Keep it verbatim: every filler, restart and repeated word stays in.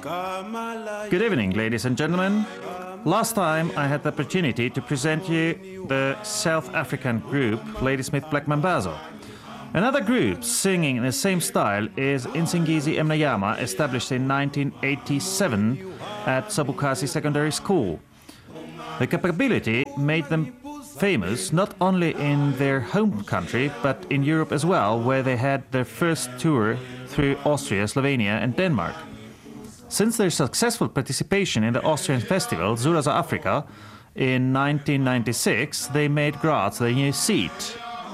Good evening, ladies and gentlemen. Last time I had the opportunity to present you the South African group Ladysmith Black Mambazo. Another group singing in the same style is Msingisi Mnyama, established in nineteen eighty-seven at Sobukasi Secondary School. The capability made them famous not only in their home country but in Europe as well, where they had their first tour through Austria, Slovenia and Denmark. Since their successful participation in the Austrian festival Zuraza Africa in nineteen ninety-six, they made Graz their new seat.